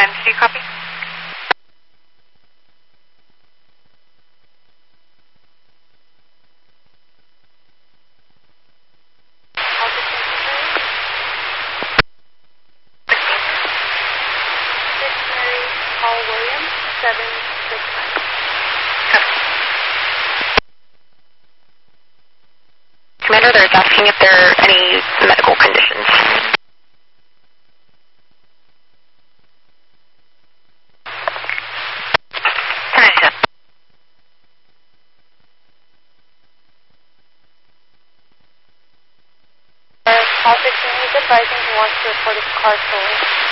10, do you copy? Paul Williams, 769. Commander, they're asking if there are any medical conditions. Paul 15 is advising he wants to report his car stolen.